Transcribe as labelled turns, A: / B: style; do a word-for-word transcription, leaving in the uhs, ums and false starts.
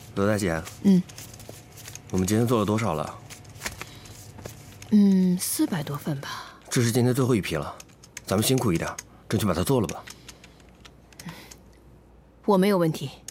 A: 罗大姐，
B: 嗯，
A: 我们今天做了多少了？
B: 嗯，四百多份吧。
A: 这是今天最后一批了，咱们辛苦一点，争取把它做了吧。
B: 我没有问题。